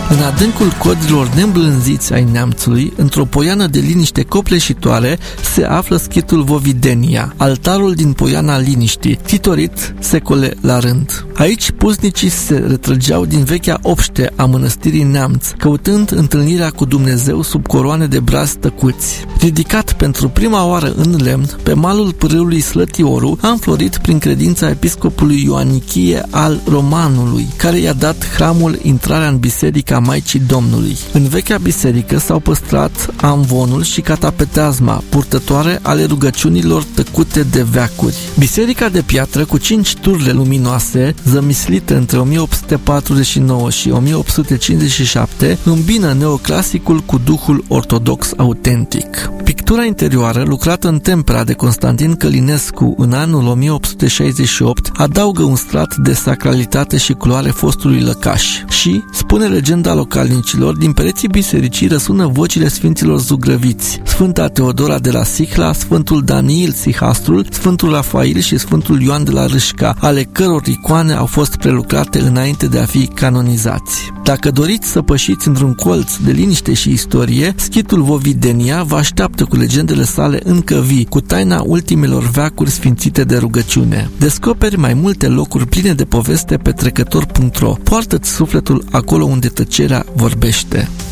În adâncul codrilor neîmblânziți ai neamțului, într-o poiană de liniște copleșitoare, se află schitul Vovidenia, altarul din Poiana Liniștii, titorit secole la rând. Aici puznicii se retrăgeau din vechea obște a mănăstirii Neamț, căutând întâlnirea cu Dumnezeu sub coroane de brazi tăcuți. Ridicat pentru prima oară în lemn, pe malul pârâului Slătioru, a înflorit prin credința episcopului Ioanichie al Romanului, care i-a dat hramul intrarea în biserica Maicii Domnului. În vechea biserică s-au păstrat amvonul și catapeteazma, purtătoare ale rugăciunilor tăcute de veacuri. Biserica de piatră cu 5 turle luminoase, zămislită între 1849 și 1857, îmbină neoclasicul cu duhul ortodox autentic. Pictura interioară, lucrată în tempera de Constantin Călinescu în anul 1868, adaugă un strat de sacralitate și culoare fostului lăcaș. Și, spune legenda localnicilor, din pereții bisericii răsună vocile sfinților zugrăviți: Sfânta Teodora de la Sihla, Sfântul Daniil Sihastrul, Sfântul Rafail și Sfântul Ioan de la Râșca, ale căror icoane au fost prelucrate înainte de a fi canonizați. Dacă doriți să pășiți într-un colț de liniște și istorie, schitul Vovidenia vă așteaptă cu legendele sale încă vii, cu taina ultimelor veacuri sfințite de rugăciune. Descoperi mai multe locuri pline de poveste pe trecător.ro. Poartă-ți sufletul acolo unde tăcerea vorbește.